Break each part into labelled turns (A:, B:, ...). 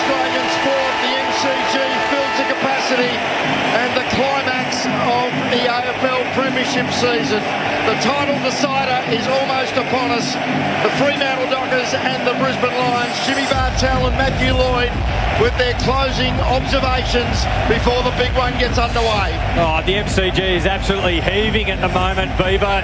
A: Australian sport, the MCG filled to capacity, and the climax of the AFL Premiership season. The title decider is almost upon us. The Fremantle Dockers and the Brisbane Lions, Jimmy Bartel and Matthew Lloyd, with their closing observations before the big one gets underway.
B: Oh, the MCG is absolutely heaving at the moment, Beaver.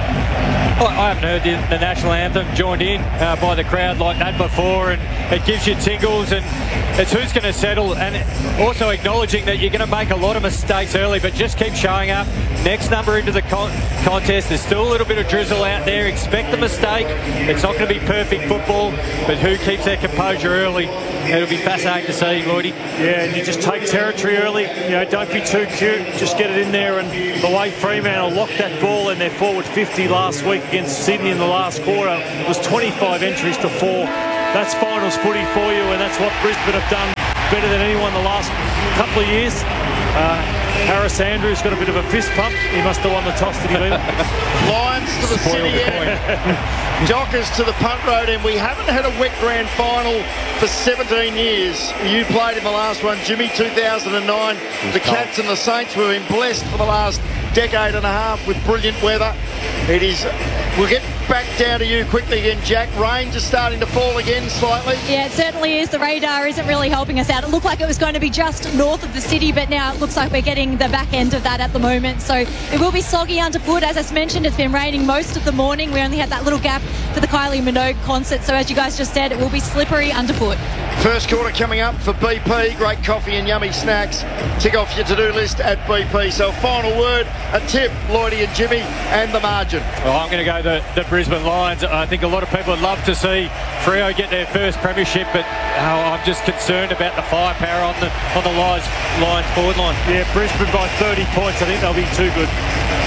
B: I haven't heard the national anthem joined in by the crowd like that before, and it gives you tingles, and it's who's going to settle, and also acknowledging that you're going to make a lot of mistakes early, but just keep showing up. Next number into the contest, there's still a little bit of drizzle out there. Expect the mistake. It's not going to be perfect football, but who keeps their composure early? It'll be fascinating to see, Lloydie.
C: Yeah, and you just take territory early. You know, don't be too cute. Just get it in there. And the way Fremantle locked that ball in their forward 50 last week against Sydney in the last quarter, it was 25 entries to 4. That's finals footy for you, and that's what Brisbane have done better than anyone the last couple of years. Harris Andrews got a bit of a fist pump. He must have won the toss, did he, Beaver?
A: Lions to the city end, Dockers to the punt road end. We haven't had a wet grand final for 17 years. You played in the last one, Jimmy, 2009. The Cats and the Saints, we've been blessed for the last decade and a half with brilliant weather. It is. We'll get back down to you quickly again, Jack. Rain just starting to fall again slightly.
D: Yeah, it certainly is. The radar isn't really helping us out. It looked like it was going to be just north of the city, but now it looks like we're getting the back end of that at the moment. So it will be soggy underfoot. As I mentioned, it's been raining most of the morning. We only had that little gap for the Kylie Minogue concert. So as you guys just said, it will be slippery underfoot.
A: First quarter coming up for BP. Great coffee and yummy snacks. Tick off your to-do list at BP. So final word, a tip, Lloydie and Jimmy, and the margin.
B: Well, I'm going to go the Brisbane Lions. I think a lot of people would love to see Freo get their first premiership, but I'm just concerned about the firepower on the Lions forward line.
C: Yeah, Brisbane by 30 points. I think they'll be too good.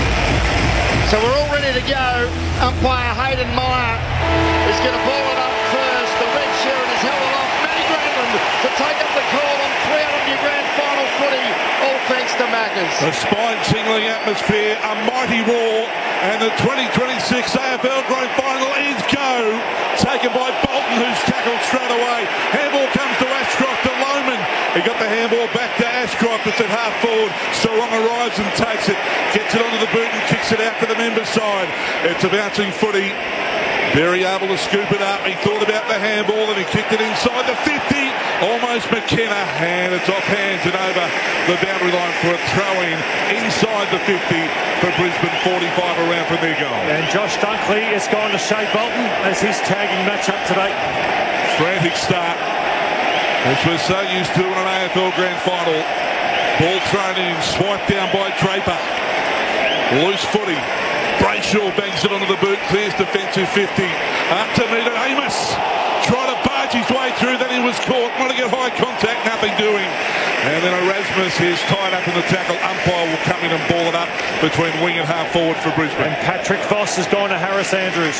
A: So we're all ready to go. Umpire Hayden Meyer is going to ball it up first. The red Sheeran is held aloft. Matty Granlund to take up the call on 300 new grand final footy. All thanks to Maccas.
E: A spine-tingling atmosphere, a mighty roar, and the 2026 AFL Grand Final is go. Taken by Bolton, who's tackled straight away. Handball comes to Ashcroft to Lohman. He got the handball back to Ashcroft. It's at half forward. Sarong arrives and takes it. Gets it onto the boot and kicks it out to the member side. It's a bouncing footy. Very able to scoop it up. He thought about the handball and he kicked it inside the 50. Almost McKenna, and it's off hands and over the boundary line for a throw-in inside the 50 for Brisbane. 45 around from their goal.
C: And Josh Dunkley has gone to Shea Bolton as his tagging match-up today.
E: Frantic start, which we're so used to in an AFL Grand Final. Ball thrown in, swiped down by Draper. Loose footy. Brayshaw bangs it onto the boot, clears defensive 50. Up to meet it, Amos. Tried to barge his way through, then he was caught. Want to get high contact, nothing doing. And then Erasmus is tied up in the tackle. Umpire will come in and ball it up between wing and half forward for Brisbane.
C: And Patrick Voss has gone to Harris Andrews.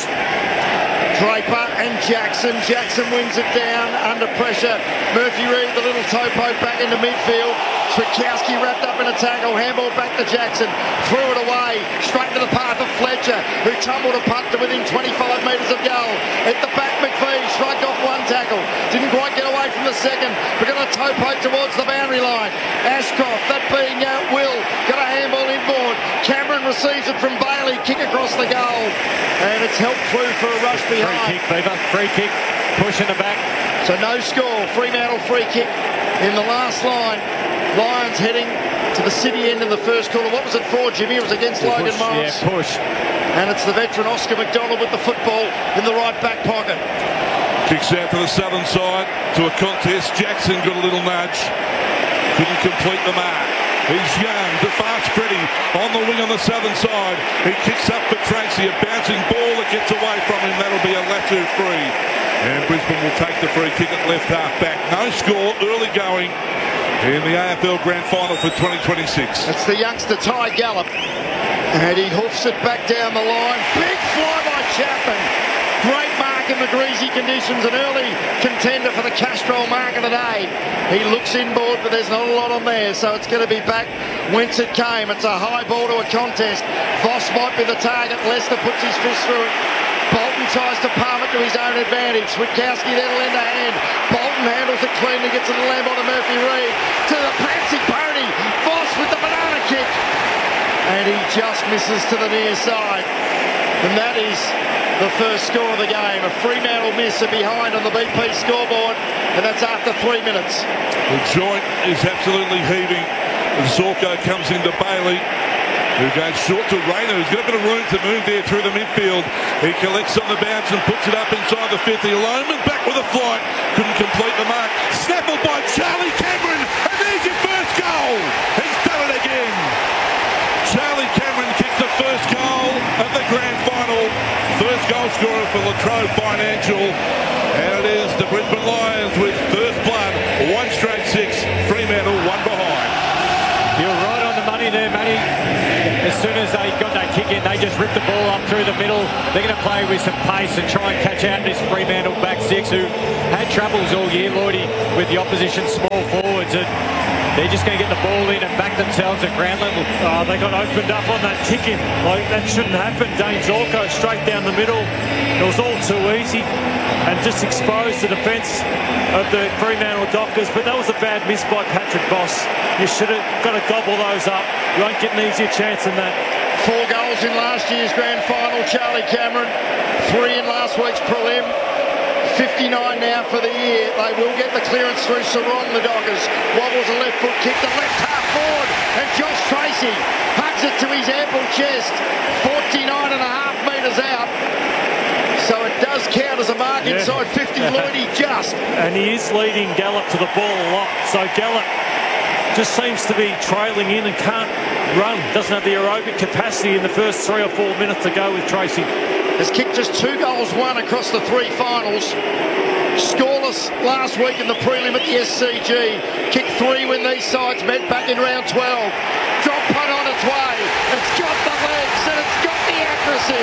A: Draper and Jackson. Jackson wins it down under pressure. Murphy Reid, the little toe poke back into midfield. Switkowski wrapped up in a tackle. Handball back to Jackson. Threw it away. Straight to the path of Fletcher, who tumbled a punt to within 25 metres of goal. At the back, McPhee shrugged off one tackle. Didn't quite get away from the second. But got a toe poke towards the boundary line. Ashcroft, that being Will, got a handball inboard. Cameron receives it from Bailey. Kick across the goal. And it's helped through for a rush behind.
B: Free kick, Beaver. Free kick. Push in the back.
A: So no score. Fremantle free kick in the last line. Lions heading to the city end in the first quarter. What was it for, Jimmy? It was against Logan Morris.
B: Yeah, push.
A: And it's the veteran Oscar McDonald with the football in the right back pocket.
E: Kicks out to the southern side to a contest. Jackson got a little nudge. Couldn't complete the mark. He's Young to fast Freddie on the wing on the southern side. He kicks up for Tracy. A bouncing ball that gets away from him. That'll be a Latu free. And Brisbane will take the free kick at left half back. No score, early going in the AFL Grand Final for 2026.
A: It's the youngster Ty Gallup. And he hoofs it back down the line. Big fly by Chapman. Great mark in the greasy conditions. An early contender for the Castrol mark of the day. He looks inboard, but there's not a lot on there. So it's going to be back whence it came. It's a high ball to a contest. Voss might be the target. Lester puts his fist through it. Bolton tries to palm it to his own advantage. Switkowski there to lend a hand. Bolton Bolton handles it cleanly, gets it to land on Murphy Reid. To the Patsy Pony. Voss with the banana kick. And he just misses to the near side. And that is the first score of the game. A Fremantle miss and behind on the BP scoreboard. And that's after 3 minutes.
E: The joint is absolutely heaving. Zorko comes into Bailey, who goes short to Rayner, who's got a bit of room to move there through the midfield. He collects on the bounce and puts it up inside the 50. Loman back with a flight. Couldn't complete the mark. Snaffled by Charlie Cameron. And there's your first goal. He's done it again. Charlie Cameron kicks the first goal of the grand final. First goal scorer for Latrobe Financial. And it is the Brisbane Lions with first blood. 1 straight 6. Fremantle 1 behind.
B: You're right on the money there, Matty. As soon as they got that kick in, they just ripped the ball up through the middle. They're going to play with some pace and try and catch out this Fremantle back six, who had troubles all year, Lloydie, with the opposition small forwards. And they're just going to get the ball in and back themselves at ground level.
C: Oh, they got opened up on that kick-in. Like, that shouldn't happen. Dane Zorko straight down the middle. It was all too easy and just exposed the defence of the Fremantle Dockers. But that was a bad miss by Patrick Voss. You should have got to gobble those up. You won't get an easier chance than that.
A: 4 goals in last year's grand final, Charlie Cameron. 3 in last week's prelim. 59 now for the year. They will get the clearance through Sarong, the Dockers. Wobbles a left foot kick to left half forward. And Josh Tracy hugs it to his ample chest. 49.5 metres out. So it does count as a mark inside 50. Lloydie just.
C: And he is leading Gallup to the ball a lot. So Gallup just seems to be trailing in and can't run. Doesn't have the aerobic capacity in the first 3 or 4 minutes to go with Tracy.
A: Has kicked just 2 goals, 1 across the 3 finals. Scoreless last week in the prelim at the SCG. Kicked 3 when these sides met back in round 12. Drop punt on its way. It's got the legs and it's got the accuracy.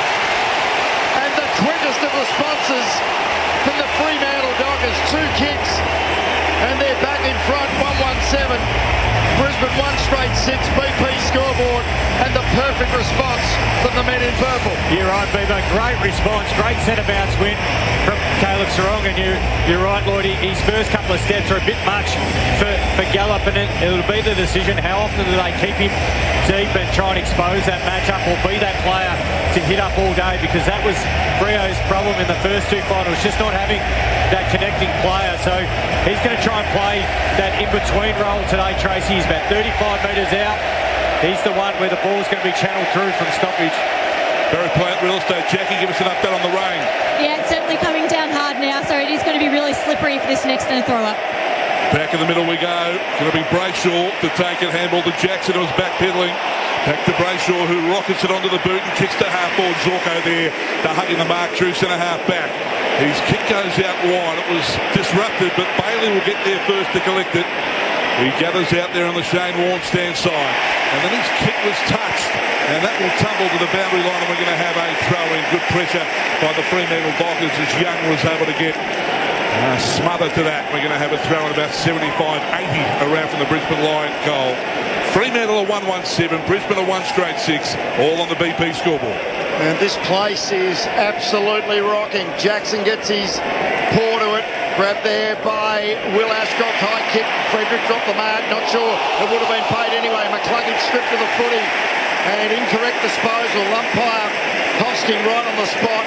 A: And the quickest of responses from the Fremantle Dockers. 2 kicks and they're back in front, 1-1-7. Brisbane 1 straight 6, BP scoreboard, and the perfect response from the men in purple.
B: You're right, Beaver. Great response, great centre-bounce win from Caleb Sarong, and you're right, Lloydie. His first couple of steps are a bit much for Gallup, and it'll be the decision. How often do they keep him deep and try and expose that matchup, or be that player to hit up all day? Because that was Frio's problem in the first 2 finals, just not having that connecting player. So he's going to try and play that in-between role today, Tracy. He's about 35 metres out. He's the one where the ball's going to be channeled through from stoppage.
E: Barry Plant Real Estate. Jackie, give us an update on the rain.
D: Yeah, it's certainly coming down hard now, so it is going to be really slippery for this next throw up.
E: Back in the middle we go. Going to be Brayshaw to take it. Handball to Jackson, who was backpedaling. Back to Brayshaw, who rockets it onto the boot and kicks to half forward. Zorko there. They're hugging the mark through centre half back. His kick goes out wide. It was disrupted, but Bailey will get there first to collect it. He gathers out there on the Shane Warne stand side. And then his kick was touched. And that will tumble to the boundary line, and we're going to have a throw in. Good pressure by the Fremantle Dockers as Young was able to get smothered to that. We're going to have a throw in about 75-80 around from the Brisbane Lion goal. Fremantle are 1-1-7, Brisbane are 1 straight 6, all on the BP scoreboard.
A: And this place is absolutely rocking. Jackson gets his paw to it. Grabbed there by Will Ashcroft. High kick. Frederick dropped the mark. Not sure it would have been paid anyway. McCluggage stripped to the footy. And incorrect disposal. Umpire Hosking right on the spot.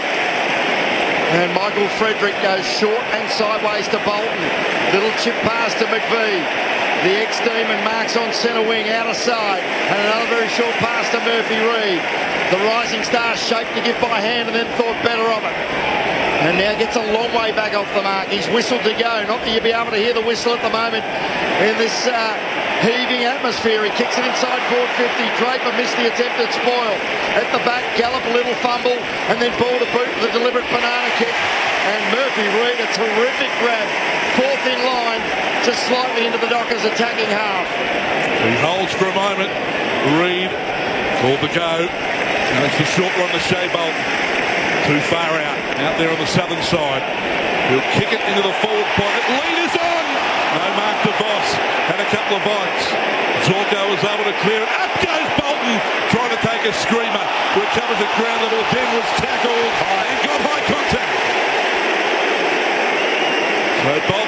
A: And Michael Frederick goes short and sideways to Bolton. Little chip pass to McVee. The ex-Demon marks on centre wing, out of side. And another very short pass to Murphy Reid. The rising star shaped to give by hand and then thought better of it. And now gets a long way back off the mark. He's whistled to go. Not that you'll be able to hear the whistle at the moment in this heaving atmosphere. He kicks it inside forward 50. Draper missed the attempted spoil. At the back, Gallup a little fumble. And then ball to boot with a deliberate banana kick. And Murphy Reid, a terrific grab. 4th in line, just slightly into the Dockers attacking half.
E: He holds for a moment. Reid called to go. And it's the short one to Shea Bolton. Too far out there on the southern side. He'll kick it into the forward pocket. Lead is on! No mark to Voss. And a couple of bites. Zorko was able to clear it. Up goes Bolton, trying to take a screamer. Recovers at ground level. Then was tackled and got high contact. So Bolton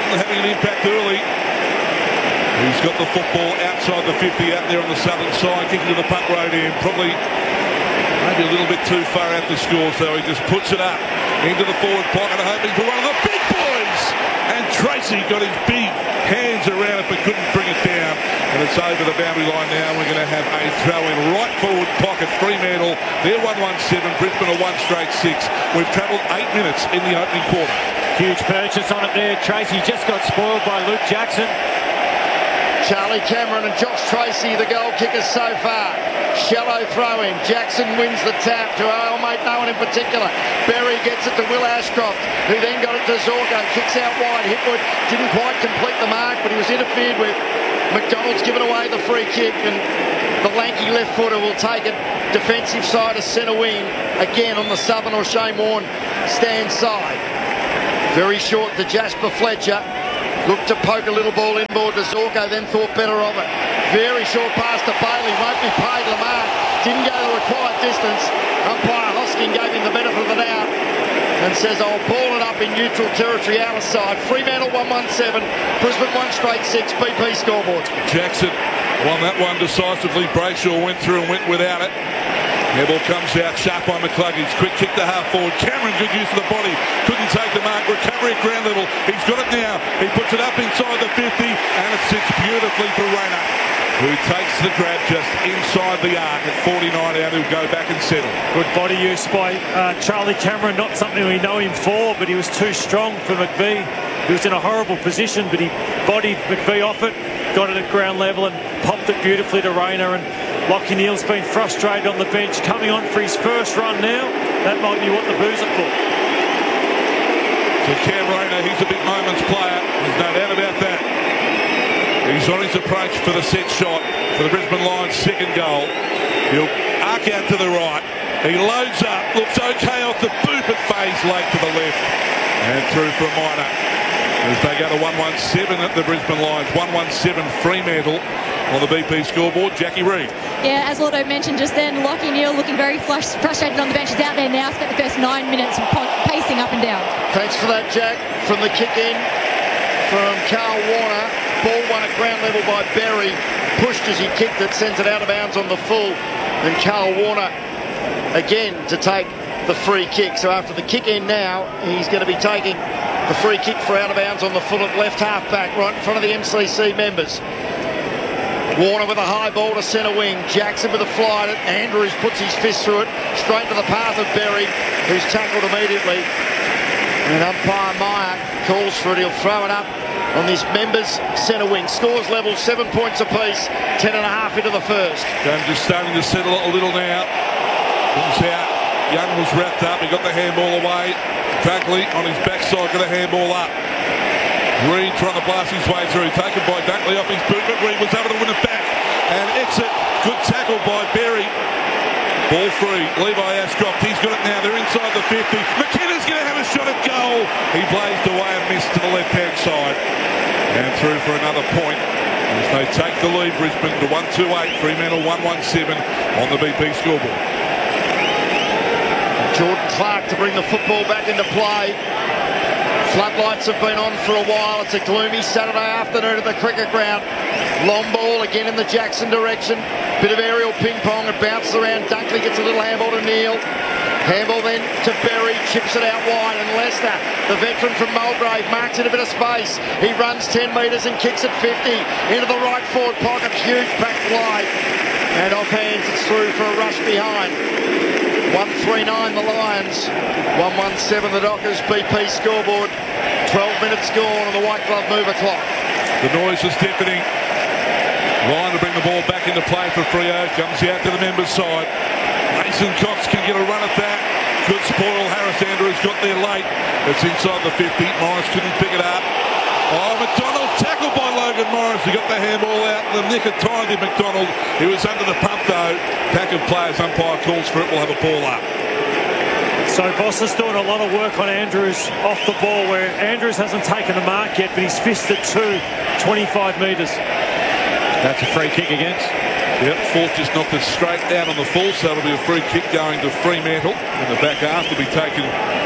E: Bolton having an impact early. He's got the football outside the 50 out there on the southern side, kicking to the punt road end. Probably maybe a little bit too far out to score, so he just puts it up into the forward pocket, hoping for one of the big boys. And Tracy got his big hands around it but couldn't bring it down. And it's over the boundary line now. We're going to have a throw in right forward pocket. Fremantle, they're 117. Brisbane are 1 straight 6. We've travelled 8 minutes in the opening quarter.
B: Huge purchase on it there. Tracy just got spoiled by Luke Jackson.
A: Charlie Cameron and Josh Tracy, the goal kickers so far. Shallow throw in. Jackson wins the tap to our mate, no one in particular. Berry gets it to Will Ashcroft, who then got it to Zorko. Kicks out wide. Hipwood didn't quite complete the mark, but he was interfered with. McDonald's given away the free kick, and the lanky left footer will take it. Defensive side of centre wing. Again on the Southern or Shane Warne stand side. Very short to Jasper Fletcher. Looked to poke a little ball inboard to Zorko, then thought better of it. Very short pass to Bailey, won't be paid. Lamar didn't go the required distance. Umpire Hoskin gave him the benefit of the doubt and says, I'll ball it up in neutral territory outer side. Fremantle 117, Brisbane 1 straight 6, BP scoreboard.
E: Jackson won that one decisively. Brayshaw went through and went without it. Airball comes out, sharp by McCluggage. Quick kick to half forward. Cameron, good use of the body. Couldn't take the mark. Recovery at ground level. He's got it now. He puts it up inside the 50, and it sits beautifully for Rayner, who takes the grab just inside the arc at 49 out. He'll go back and settle.
C: Good body use by Charlie Cameron. Not something we know him for, but he was too strong for McVie. He was in a horrible position, but he bodied McVie off it, got it at ground level and popped it beautifully to Rayner. And Lachie Neale's been frustrated on the bench, coming on for his first run now. That might be what the booze are for.
E: So Cam Rayner, he's a big moments player. There's no doubt about that. He's on his approach for the set shot for the Brisbane Lions' second goal. He'll arc out to the right. He loads up, looks okay off the boot, but fades late to the left. And through for a minor. As they go to 117 at the Brisbane Lions. 117 Fremantle on the BP scoreboard. Jackie Reid.
D: Yeah, as Lotto mentioned just then, Lachie Neale looking very frustrated on the bench. He's out there now, spent the first 9 minutes pacing up and down.
A: Thanks for that, Jack. From the kick in from Carl Warner. Ball won at ground level by Berry. Pushed as he kicked it, sends it out of bounds on the full. And Carl Warner again to take the free kick. So after the kick in now, he's going to be taking the free kick for out of bounds on the full at left half back, right in front of the MCC members. Warner with a high ball to centre wing. Jackson with a fly at it. Andrews puts his fist through it, straight to the path of Berry, who's tackled immediately. And umpire Meyer calls for it. He'll throw it up on this members centre wing. Scores level 7 points apiece. 10.5 into the first.
E: Game just starting to settle a little now. Comes out. Young was wrapped up. He got the handball away. Dunkley on his backside got a handball up. Reid trying to blast his way through. Taken by Dunkley off his boot, but Reid was able to win it back. And exit. Good tackle by Berry. Ball free. Levi Ashcroft. He's got it now. They're inside the 50. McKenna's going to have a shot at goal. He blazed away and missed to the left-hand side. And through for another point. As they take the lead, Brisbane to 128. Fremantle 117 on the BP scoreboard.
A: Jordan Clark to bring the football back into play. Floodlights have been on for a while. It's a gloomy Saturday afternoon at the cricket ground. Long ball again in the Jackson direction. Bit of aerial ping pong. It bounces around. Dunkley gets a little handball to Neale. Handball then to Berry. Chips it out wide. And Lester, the veteran from Mulgrave, marks in a bit of space. He runs 10 metres and kicks it 50 into the right forward pocket. Huge back fly. And off hands, it's through for a rush behind. 139 the Lions, 117 the Dockers. BP scoreboard, 12 minutes gone on the white glove mover clock.
E: The noise is deafening. Line to bring the ball back into play for Freo. Comes out to the members' side. Mason Cox can get a run at that. Good spoil. Harris Andrews got there late. It's inside the 50. Morris couldn't pick it up. Oh, McDonald tackled by Logan Morris. He got the handball out in the nick of time to McDonald. He was under the pump though. Pack of players, umpire calls for it. We'll have a ball up.
C: So Boss is doing a lot of work on Andrews off the ball, where Andrews hasn't taken the mark yet, but he's fisted 25 metres.
B: That's a free kick against.
E: Yep, Forth just knocked it straight out on the full, so it'll be a free kick going to Fremantle. And the back half will be taken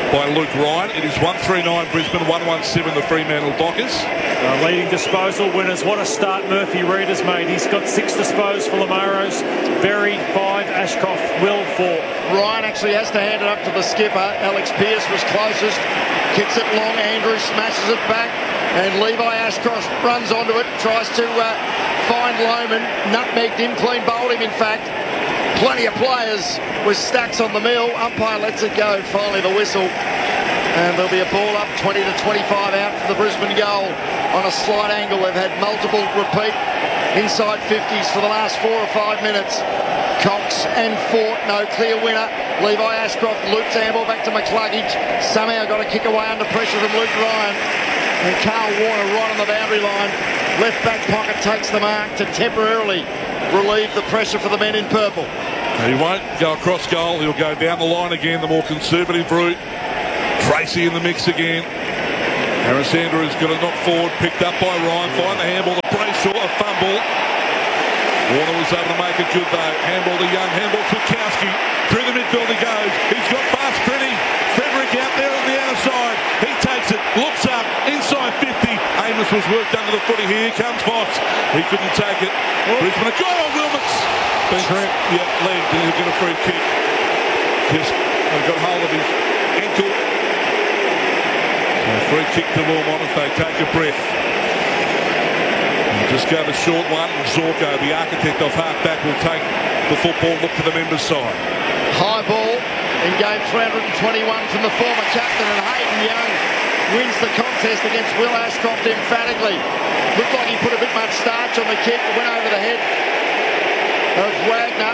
E: by Luke Ryan. It is 139 Brisbane, 117 the Fremantle Dockers.
C: Leading disposal winners. What a start Murphy Reid has made. He's got 6 disposed for Lamaros, Berry 5, Ashcroft, Will 4.
A: Ryan actually has to hand it up to the skipper. Alex Pearce was closest. Kicks it long. Andrew smashes it back. And Levi Ashcroft runs onto it. Tries to find Lohman. Nutmegged him. Clean bowled him, in fact. Plenty of players with stacks on the mill. Umpire lets it go. Finally the whistle. And there'll be a ball up 20 to 25 out for the Brisbane goal on a slight angle. They've had multiple repeat inside 50s for the last 4 or 5 minutes. Cox and Fort, no clear winner. Levi Ashcroft loops the handball back to McCluggage. Somehow got a kick away under pressure from Luke Ryan. And Carl Warner right on the boundary line. Left back pocket takes the mark to temporarily relieve the pressure for the men in purple.
E: He won't go across goal. He'll go down the line again, the more conservative route. Tracy in the mix again. Harris Andrews got a knock forward, picked up by Ryan. Find the handball, the Brayshaw, a fumble. Warner was able to make it good though. Handball to Young, handball to Kowski. Through the midfield he goes. He's got fast Freddie. Frederick out there on the outside. He takes it, looks up, inside 50. Amos was worked under the footy. Here comes Fox. He couldn't take it. Brisbane, go on Wilmots. Yeah, leg. He'll get a free kick. Just got hold of his ankle. So free kick to Wilmot if they take a breath. Just go the short one. Zorko, the architect off half-back, will take the football, look to the members' side.
A: High ball in game 321 from the former captain, and Hayden Young wins the contest against Will Ashcroft emphatically. Looked like he put a bit much starch on the kick. It went over the head of Wagner.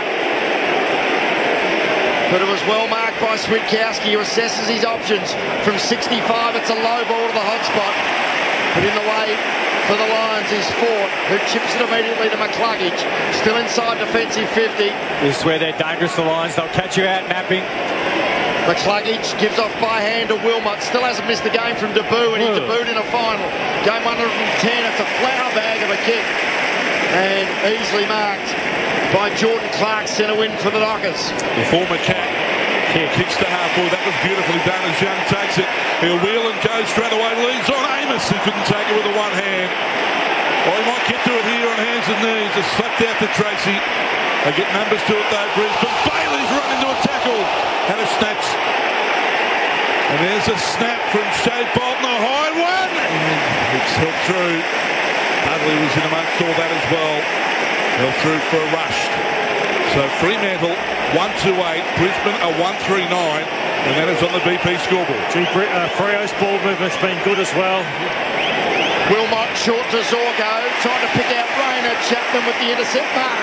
A: But it was well marked by Switkowski, who assesses his options. From 65, it's a low ball to the hot spot. But in the way for the Lions is Ford, who chips it immediately to McCluggage. Still inside defensive 50.
B: This is where they're dangerous, the Lions. They'll catch you out napping.
A: McCluggage gives off by hand to Wilmot. Still hasn't missed a game from Deboo, and he debuted in a final. Game 110, it's a flower bag of a kick. And easily marked by Jordan Clark, centre win for the Dockers.
E: The former cat kicks to half forward. That was beautifully done as Young takes it. He'll wheel and go straight away. Leads on Amos, who couldn't take it with the one hand. Well, he might get to it here on hands and knees. Just slapped out to Tracy. They get numbers to it though, Brisbane. Bailey's run into a tackle. Had a snatch. And there's a snap from Shea Bolton, a high one. And it's held through. Dudley was in amongst all that as well. Held through for a rush. So Fremantle 128, Brisbane a 139, and that is on the BP scoreboard.
C: Freo's ball movement's been good as well.
A: Wilmot short to Zorko, trying to pick out Rayner Chapman with the intercept mark.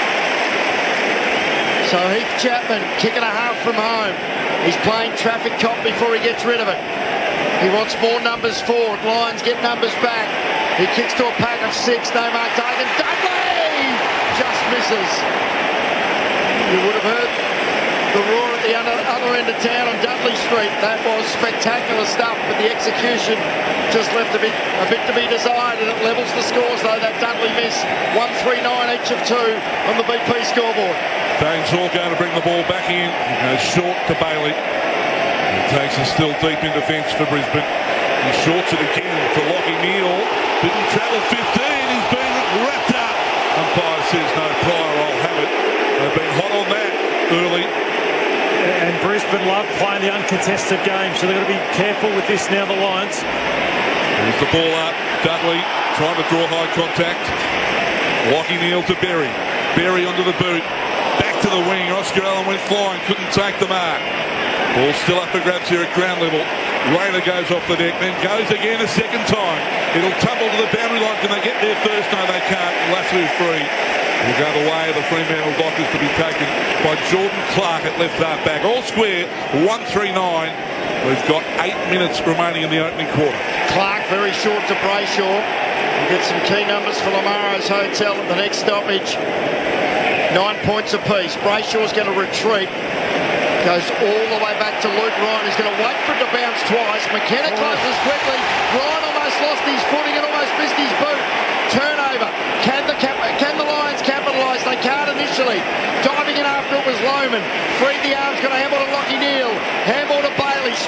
A: So Heath Chapman kicking a half from home. He's playing traffic cop before he gets rid of it. He wants more numbers forward. Lions get numbers back. He kicks to a pack of 6. No mark taken. Dudley just misses. You would have heard the roar at the other end of town on Dudley Street. That was spectacular stuff, but the execution just left a bit to be desired, and it levels the scores though. That Dudley miss. 139 each of 2 on the BP scoreboard.
E: Dane Zorko to bring the ball back in. He goes short to Bailey. He takes it still deep in defence for Brisbane. He shorts it again to Lockie Neal. Didn't travel 15. He's been wrapped up. Umpire says no prior. I'll have it. They've been hot on that early.
C: And Brisbane love playing the uncontested game, so they've got to be careful with this now, the Lions.
E: Here's the ball up. Dudley trying to draw high contact. Lockie Neal to Berry. Berry onto the boot. Back to the wing. Oscar Allen went flying. Couldn't take the mark. Ball still up for grabs here at ground level. Rayner goes off the deck, then goes again a second time. It'll tumble to the boundary line. Can they get there first? No, they can't. Lassie free. Will go the way of the Fremantle Dockers to be taken by Jordan Clark at left half back. All square, 139. We've got 8 minutes remaining in the opening quarter.
A: Clark very short to Brayshaw. We'll get some key numbers for Lamaros Hotel at the next stoppage. 9 points apiece. Brayshaw's going to retreat. Goes all the way back to Luke Ryan. He's going to wait for it to bounce twice. McKenna closes quickly. Ryan almost lost his footing and almost missed his boot. Turnover. Can the Lions capitalise? They can't initially. Diving in after it was Lohman. Freed the arms. Got a handball to Lockie Neal. Handball to Bailey.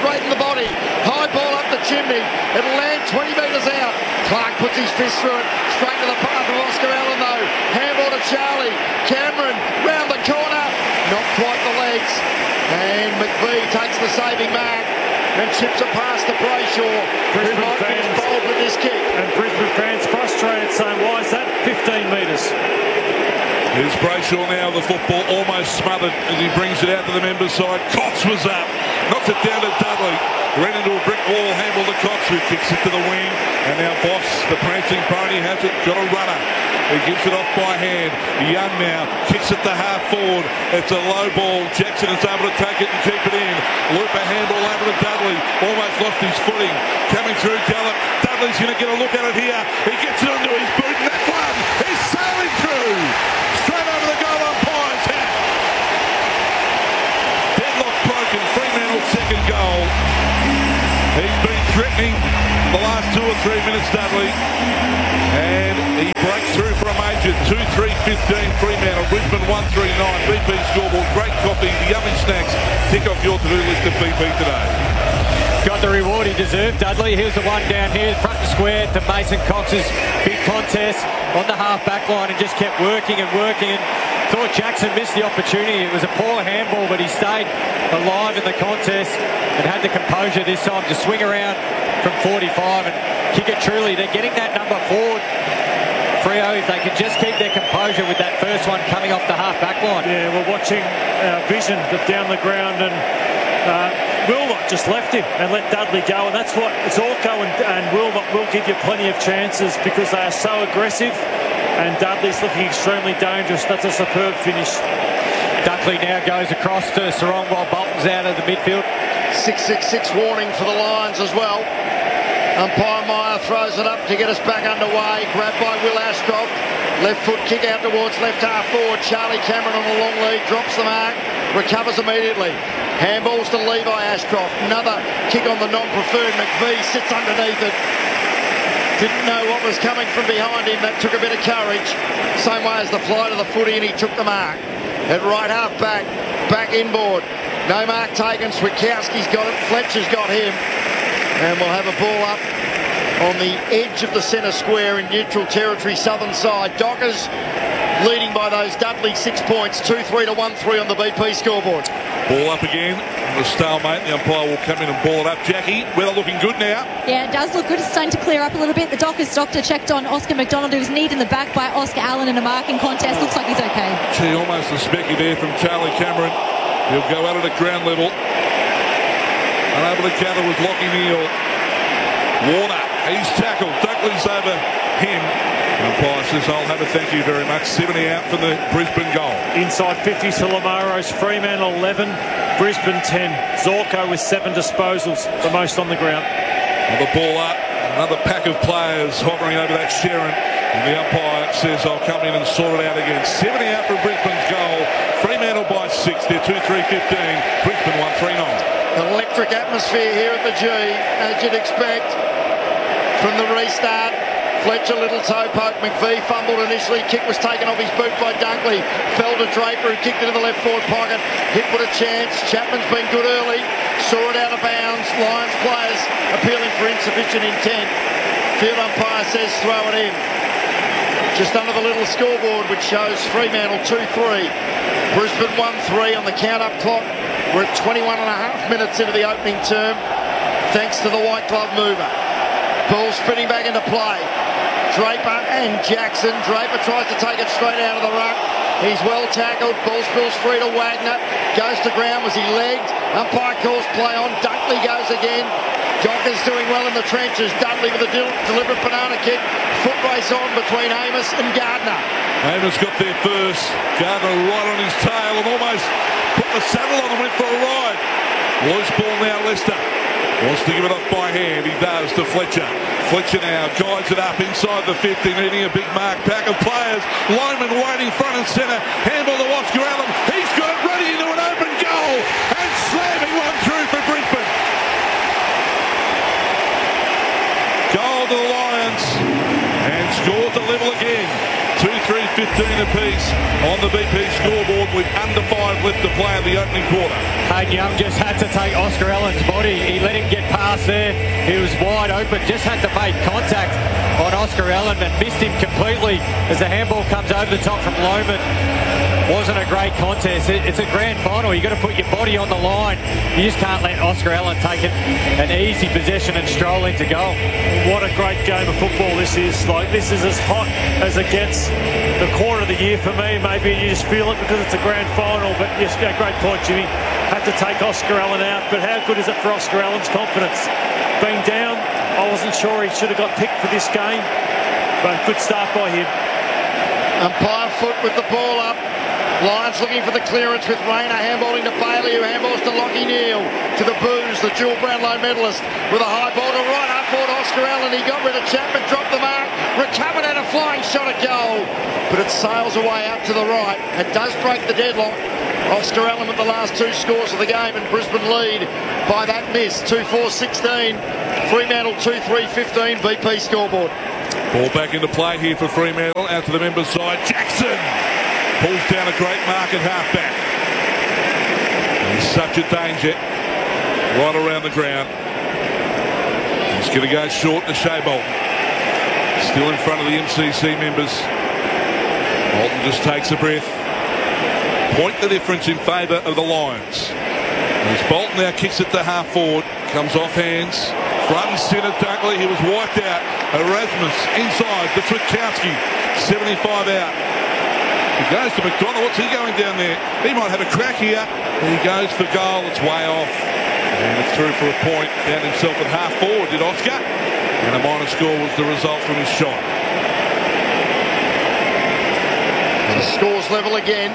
A: straight in the body. High ball up the chimney. It'll land 20 metres out. Clark puts his fist through it. Straight to the path of Oscar Allen though. Handball to Charlie. Cameron round the corner. Not quite the legs. And McVee takes the saving mark and chips it past the Brayshaw, who might finish bold with this kick.
C: And Brisbane fans frustrated, saying, why is that 15 metres?
E: Here's Brayshaw now, the football almost smothered as he brings it out to the members' side. Cox was up, knocks it down to Dudley. Ran into a brick wall, handball to Cox, who kicks it to the wing. And now Voss, the prancing pony, has it, got a runner. He gives it off by hand. Young now kicks it to half forward. It's a low ball. Jackson is able to take it and keep it in. Loop a handball over to Dudley. Almost lost his footing. Coming through Gallup. Dudley's going to get a look at it here. He gets it onto his boot, and that one is sailing through. Straight over the goal umpire's head. Deadlock broken. Fremantle's second goal. He's been threatening the last 2 or 3 minutes, Dudley. And he breaks through for a major. 2-3-15 Fremantle. Brisbane 139. BP scoreboard. Great coffee. Yummy snacks. Tick off your to-do list of BP today.
B: Got the reward he deserved, Dudley. Here's the one down here, front and square to Mason Cox's big contest on the half-back line and just kept working and working and thought Jackson missed the opportunity. It was a poor handball, but he stayed alive in the contest and had the composure this time to swing around from 45 and kick it truly. They're getting that number forward. Freo, if they can just keep their composure with that first one coming off the half-back line.
C: Yeah, we're watching vision down the ground, and Wilmot just left him and let Dudley go, and that's what it's Orko and Wilmot will give you plenty of chances because they are so aggressive, and Dudley's looking extremely dangerous. That's a superb finish.
B: Dudley now goes across to Sarong while Bolton's out of the midfield.
A: 666 warning for the Lions as well. Umpire Meyer throws it up to get us back underway. Grabbed by Will Ashcroft. Left foot kick out towards left half forward. Charlie Cameron on the long lead. Drops the mark. Recovers immediately. Handballs to Levi Ashcroft. Another kick on the non-preferred. McVee sits underneath it. Didn't know what was coming from behind him. That took a bit of courage. Same way as the flight of the footy, and he took the mark. At right half back. Back inboard. No mark taken. Switkowski's got it. Fletcher's got him. And we'll have a ball up on the edge of the centre square in neutral territory, southern side. Dockers leading by those Dudley 6 points, 2-3 to 1-3 on the BP scoreboard.
E: Ball up again. The stalemate. The umpire will come in and ball it up. Jackie, weather looking good now.
D: Yeah, it does look good. It's starting to clear up a little bit. The Dockers doctor checked on Oscar McDonald, who was kneed in the back by Oscar Allen in a marking contest. Looks like he's okay.
E: Gee, almost a specky there from Charlie Cameron. He'll go out at ground level. Unable to counter with Lockie Neal. Warner, he's tackled. Dunkley's over him. Umpire says, I'll have a thank you very much. 70 out for the Brisbane goal.
C: Inside 50 to Lamaros. Fremantle 11, Brisbane 10. Zorko with 7 disposals, the most on the ground.
E: The ball up. Another pack of players hovering over that Sharon. And the umpire says, I'll come in and sort it out again. 70 out for Brisbane's goal. Fremantle by 6. They're 2-3-15. Brisbane 1-3-9.
A: Electric atmosphere here at the G, as you'd expect from the restart. Fletcher, little toe poke. McVee fumbled initially. Kick was taken off his boot by Dunkley. Fell to Draper, who kicked into the left forward pocket. Hit with a chance. Chapman's been good early. Saw it out of bounds. Lions players appealing for insufficient intent. Field umpire says throw it in. Just under the little scoreboard, which shows Fremantle 2-3. Brisbane 1-3 on the count-up clock. We're at 21 and a half minutes into the opening term, thanks to the white glove mover. Ball spinning back into play. Draper and Jackson. Draper tries to take it straight out of the ruck. He's well tackled. Ball spills free to Wagner. Goes to ground. Was he legged? Umpire calls play on. Dunkley goes again. Dockers doing well in the trenches. Dudley with a deliberate banana kick. Foot race on between Amos and Gardner.
E: Amos got there first. Gardner right on his tail and almost put the saddle on and went for a ride. Loose ball now, Leicester. Wants to give it off by hand. He does to Fletcher. Fletcher now guides it up inside the 50, needing a big mark. Pack of players. Loman waiting front and centre. Handball to Oscar Allen. He's got it ready into an open goal. And slamming one through for Brisbane. Goal to the Lions. And scores a level again. 2-3-15 15 apiece on the BP scoreboard with under 5 left to play in the opening quarter.
B: Hayden Young just had to take Oscar Allen's body. He let him get past there. He was wide open, just had to make contact on Oscar Allen and missed him completely as the handball comes over the top from Lohmann. Wasn't a great contest. It's a grand final. You've got to put your body on the line. You just can't let Oscar Allen take an easy possession and stroll into goal.
C: What a great game of football this is. This is as hot as it gets. The quarter of the year for me. Maybe you just feel it because it's a grand final. But yes, a great point, Jimmy. Had to take Oscar Allen out. But how good is it for Oscar Allen's confidence? Being down, I wasn't sure he should have got picked for this game. But good start by him.
A: Umpire Foot with the ball up. Lions looking for the clearance with Rayner handballing to Bailey, who handballs to Lockie Neal, to the Booze, the dual Brownlow medalist, with a high ball to right up forward Oscar Allen. He got rid of Chapman, dropped the mark, recovered and a flying shot at goal, but it sails away out to the right. It does break the deadlock. Oscar Allen with the last 2 scores of the game, and Brisbane lead by that miss, 2-4-16. Fremantle 2-3-15 BP scoreboard.
E: Ball back into play here for Fremantle, out to the members' side. Jackson pulls down a great mark at halfback. He's such a danger right around the ground. He's going to go short to Shea Bolton. Still in front of the MCC members. Bolton just takes a breath. Point the difference in favour of the Lions. As Bolton now kicks it to half forward. Comes off hands. Front and centre Dunkley. He was wiped out. Erasmus inside to Switkowski. 75 out. He goes to McDonald. What's he going down there? He might have a crack here. He goes for goal. It's way off. And it's through for a point. Found himself at half forward, did Oscar. And a minor score was the result from his shot.
A: The score's level again.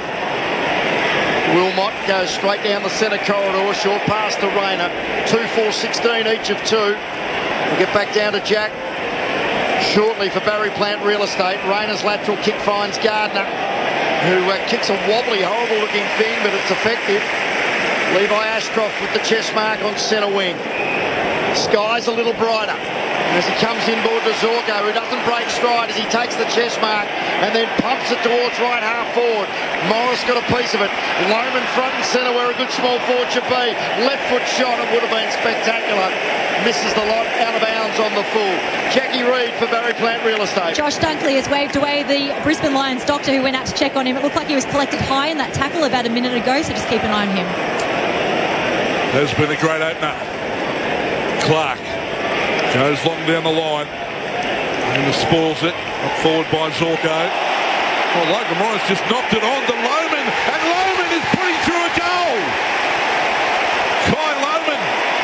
A: Wilmot goes straight down the centre corridor. Short pass to Rayner. 2-4-16 each of 2. We'll get back down to Jack shortly for Barry Plant Real Estate. Rayner's lateral kick finds Gardner, who kicks a wobbly, horrible-looking thing, but it's effective. Levi Ashcroft with the chest mark on centre wing. Sky's a little brighter as he comes inboard to Zorko, who doesn't break stride as he takes the chest mark and then pumps it towards right half forward. Morris got a piece of it. Lohmann front and centre where a good small forward should be. Left foot shot, it would have been spectacular. Misses the lot, out of bounds on the full. Jackie Reid for Barry Plant Real Estate.
D: Josh Dunkley has waved away the Brisbane Lions doctor who went out to check on him. It looked like he was collected high in that tackle about a minute ago, so just keep an eye on him.
E: Has been a great opener. Clark goes long down the line and spoils it. Up forward by Zorko. Well, Logan Morris just knocked it on to Lohmann, and Lohmann is putting through a goal. Kai Lohmann,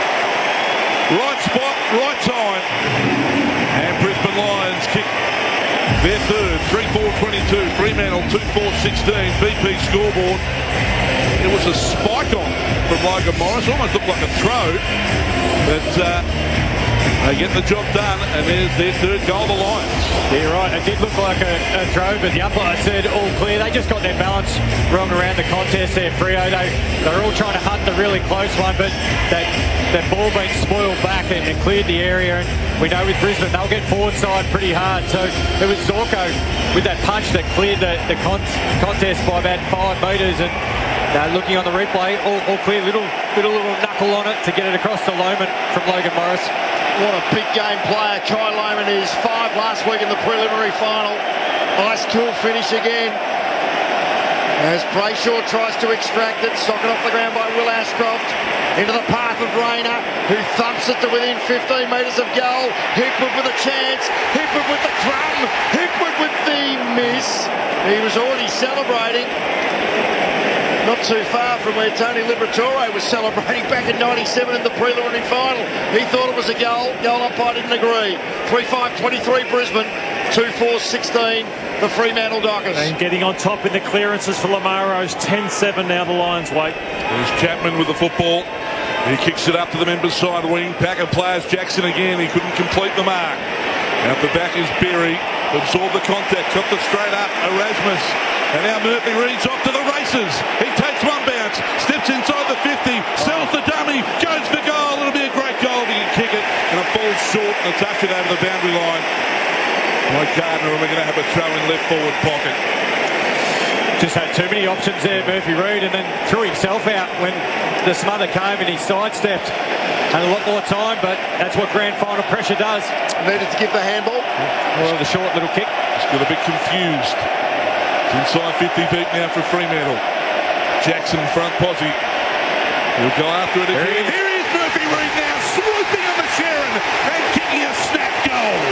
E: right spot, right time, and Brisbane Lions kick their third. 3-4-22. Fremantle 2-4-16. BP scoreboard. It was a spike on from Logan Morris, almost looked like a throw, but they get the job done, and there's their third goal, the Lions.
B: Yeah, right. It did look like a throw, but the umpire said all clear. They just got their balance wrong around the contest there, Freo. They're all trying to hunt the really close one, but that ball being spoiled back and cleared the area. And we know with Brisbane, they'll get forward side pretty hard. So it was Zorko with that punch that cleared the contest by about 5 metres. And looking on the replay, all clear. Little knuckle on it to get it across to Lohmann from Logan Morris.
A: What a big game player Kai Lohmann is. 5 last week in the preliminary final. Ice cool finish again. As Brayshaw tries to extract it, socket off the ground by Will Ashcroft. Into the path of Rayner, who thumps it to within 15 metres of goal. Hipwood with a chance. Hipwood with the crumb. Hipwood with the miss. He was already celebrating. Not too far from where Tony Liberatore was celebrating back in 97 in the preliminary final. He thought it was a goal. Goal umpire didn't agree. 3-5-23 Brisbane. 2-4-16 the Fremantle Dockers.
C: And getting on top in the clearances for Lamaros. 10-7 now the Lions wait.
E: There's Chapman with the football. He kicks it up to the members' side wing. Pack of players. Jackson again. He couldn't complete the mark. Out the back is Berry. Absorbed the contact. Got the straight up. Erasmus. And now Murphy Reed's off to the races. He takes one bounce, steps inside the 50, sells the dummy, goes for goal. It'll be a great goal if he can kick it. And it falls short and a touch it over the boundary line. by Gardner, and we're going to have a throw in left forward pocket.
B: Just had too many options there, Murphy Reid, and then threw himself out when the smother came and he sidestepped. Had a lot more time, but that's what grand final pressure does.
A: Needed to give the handball.
B: Well, the short little kick.
E: He's got a bit confused. It's inside 50 feet now for Fremantle. Jackson front posse. He'll go after it again. Here is Murphy Reid now, swooping on the Sharon and kicking a snap goal.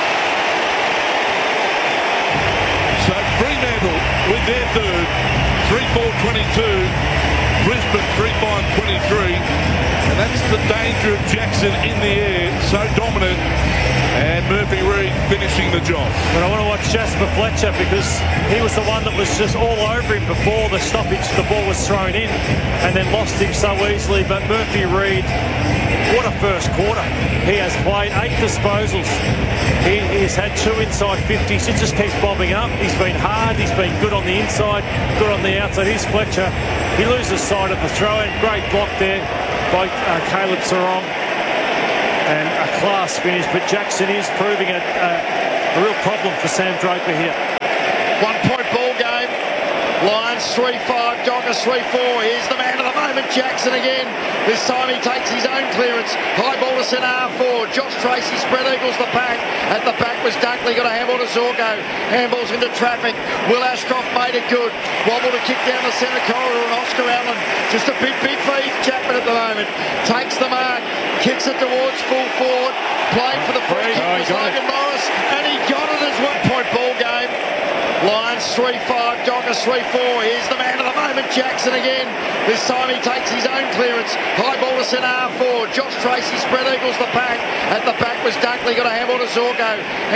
E: So Fremantle with their third, 3-4-22. Brisbane 3-5-23. And that's the danger of Jackson in the air, so dominant. And Murphy Reid finishing the job.
C: But I want to watch Jasper Fletcher because he was the one that was just all over him before the stoppage. The ball was thrown in and then lost him so easily. But Murphy Reid, what a first quarter. He has played 8 disposals. He's had 2 inside 50s. It just keeps bobbing up. He's been hard. He's been good on the inside, good on the outside. Here's Fletcher. He loses sight of the throw-in. Great block there by Caleb Sarong. And a class finish, but Jackson is proving a real problem for Sam Draper here.
A: 1 point ball game. Lions 3-5, Dockers 3-4. Here's the man of the moment, Jackson again. This time he takes his own clearance. High ball to centre R4. Josh Tracy spread eagles the pack. At the back was Dunkley, got a handball to Zorko. Handballs into traffic. Will Ashcroft made it good. Wobble to kick down the centre corridor, and Oscar Allen just a bit big for Heath Chapman at the moment. Takes the mark, kicks it towards full forward. Playing for the free kick was Logan Morris, and he got it as 1 point ball game. Lions 3-5, Dockers 3-4. Here's the man of the moment, Jackson again. This time he takes his own clearance. High ball to centre R4. Josh Tracy spread eagles the pack. At the back was Dunkley, got a handball to Zorko.